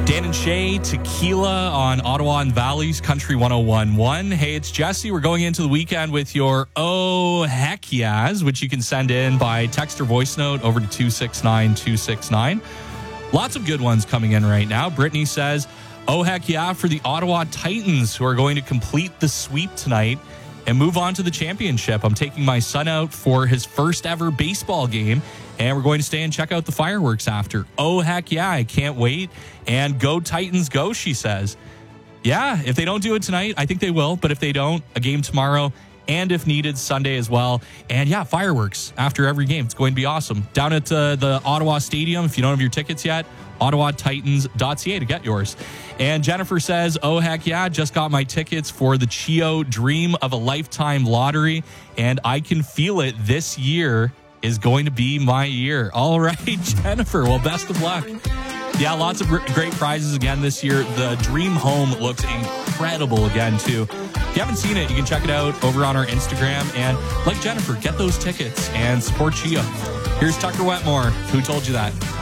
Dan and Shay, Tequila on Ottawa and Valley's Country 101.1. Hey, it's Jesse. We're going into the weekend with your Oh Heck Yeahs, which you can send in by text or voice note over to 269-269. Lots of good ones coming in right now. Brittany says, oh heck yeah for the Ottawa Titans, who are going to complete the sweep tonight and move on to the championship. I'm taking my son out for his first ever baseball game, and we're going to stay and check out the fireworks after. Oh, heck yeah, I can't wait. And go Titans, go, she says. Yeah, if they don't do it tonight, I think they will. But if they don't, a game tomorrow, and if needed, Sunday as well. And yeah, fireworks after every game. It's going to be awesome. Down at the Ottawa Stadium, if you don't have your tickets yet, ottawatitans.ca to get yours. And Jennifer says, oh, heck yeah, just got my tickets for the CHEO Dream of a Lifetime lottery, and I can feel it. This year is going to be my year. All right, Jennifer, well, best of luck. Yeah, lots of great prizes again this year. The Dream Home looks incredible again, too. If you haven't seen it, you can check it out over on our Instagram. And like Jennifer, get those tickets and support CHEO. Here's Tucker Wetmore. Who told you that?